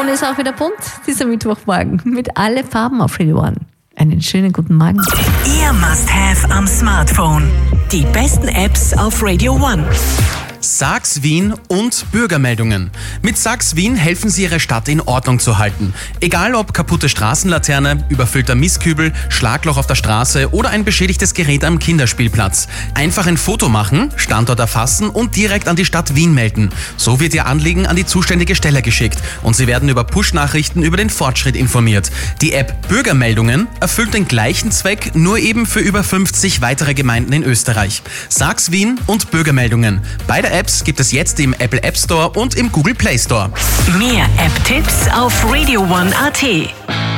Smartphone ist auch wieder bunt, dieser Mittwochmorgen, mit alle Farben auf Radio One. Einen schönen guten Morgen. Ihr Must-Have am Smartphone. Die besten Apps auf Radio One. Sachs Wien und Bürgermeldungen. Mit Sachs Wien helfen Sie, Ihre Stadt in Ordnung zu halten. Egal ob kaputte Straßenlaterne, überfüllter Mistkübel, Schlagloch auf der Straße oder ein beschädigtes Gerät am Kinderspielplatz. Einfach ein Foto machen, Standort erfassen und direkt an die Stadt Wien melden. So wird Ihr Anliegen an die zuständige Stelle geschickt und Sie werden über Push-Nachrichten über den Fortschritt informiert. Die App Bürgermeldungen erfüllt den gleichen Zweck, nur eben für über 50 weitere Gemeinden in Österreich. Sachs Wien und Bürgermeldungen. Beide Apps gibt es jetzt im Apple App Store und im Google Play Store. Mehr App-Tipps auf radioone.at.